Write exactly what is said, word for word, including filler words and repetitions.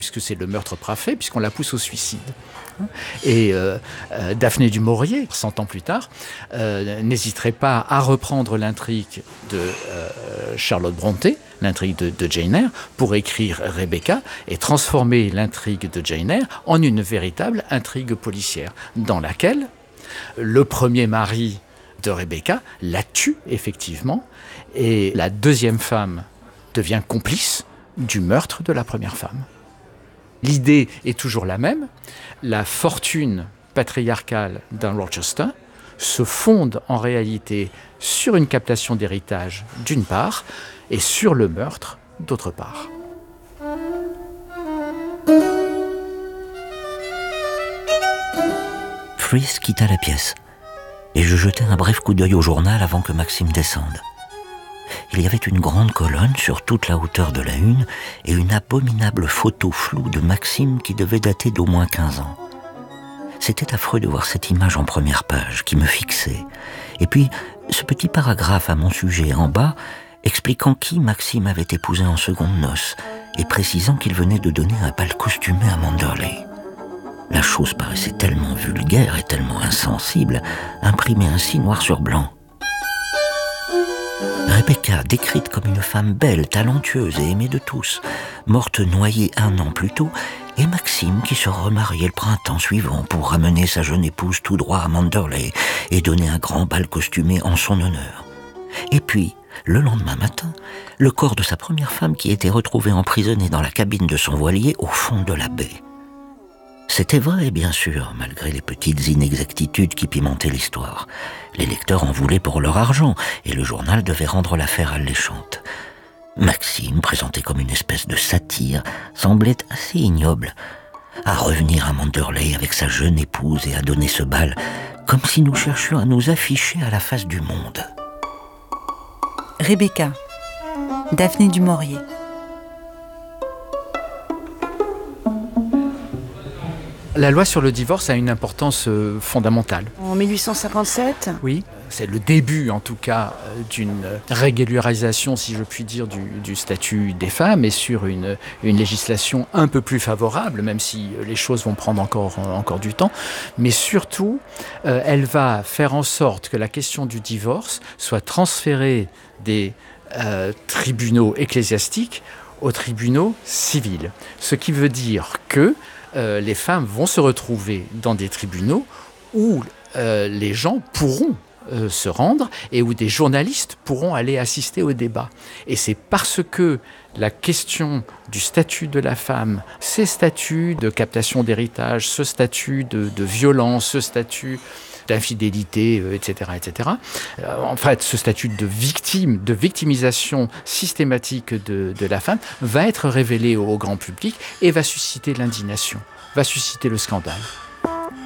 puisque c'est le meurtre parfait, puisqu'on la pousse au suicide. Et euh, euh, Daphné du Maurier, cent ans plus tard, euh, n'hésiterait pas à reprendre l'intrigue de euh, Charlotte Brontë, l'intrigue de, de Jane Eyre, pour écrire Rebecca et transformer l'intrigue de Jane Eyre en une véritable intrigue policière, dans laquelle le premier mari de Rebecca la tue effectivement, et la deuxième femme devient complice du meurtre de la première femme. L'idée est toujours la même. La fortune patriarcale d'un Rochester se fonde en réalité sur une captation d'héritage d'une part et sur le meurtre d'autre part. Freeze quitta la pièce et je jetai un bref coup d'œil au journal avant que Maxime descende. Il y avait une grande colonne sur toute la hauteur de la une et une abominable photo floue de Maxime qui devait dater d'au moins quinze ans. C'était affreux de voir cette image en première page qui me fixait. Et puis, ce petit paragraphe à mon sujet en bas, expliquant qui Maxime avait épousé en seconde noces et précisant qu'il venait de donner un bal costumé à Manderley. La chose paraissait tellement vulgaire et tellement insensible, imprimée ainsi noir sur blanc. Rebecca, décrite comme une femme belle, talentueuse et aimée de tous, morte noyée un an plus tôt, et Maxime qui se remariait le printemps suivant pour ramener sa jeune épouse tout droit à Manderley et donner un grand bal costumé en son honneur. Et puis, le lendemain matin, le corps de sa première femme qui était retrouvé emprisonné dans la cabine de son voilier au fond de la baie. C'était vrai, bien sûr, malgré les petites inexactitudes qui pimentaient l'histoire. Les lecteurs en voulaient pour leur argent, et le journal devait rendre l'affaire alléchante. Maxime, présenté comme une espèce de satire, semblait assez ignoble. À revenir à Manderley avec sa jeune épouse et à donner ce bal, comme si nous cherchions à nous afficher à la face du monde. Rebecca, Daphné du Maurier. La loi sur le divorce a une importance euh, fondamentale. En mille huit cent cinquante-sept ? Oui, c'est le début en tout cas d'une régularisation, si je puis dire, du, du statut des femmes et sur une, une législation un peu plus favorable, même si les choses vont prendre encore, encore du temps. Mais surtout, euh, elle va faire en sorte que la question du divorce soit transférée des euh, tribunaux ecclésiastiques aux tribunaux civils. Ce qui veut dire que Euh, les femmes vont se retrouver dans des tribunaux où euh, les gens pourront euh, se rendre et où des journalistes pourront aller assister au débat. Et c'est parce que la question du statut de la femme, ces statuts de captation d'héritage, ce statut de, de violence, ce statut d'infidélité, euh, et cetera, et cetera. Euh, en fait, ce statut de victime, de victimisation systématique de, de la femme va être révélé au, au grand public et va susciter l'indignation, va susciter le scandale.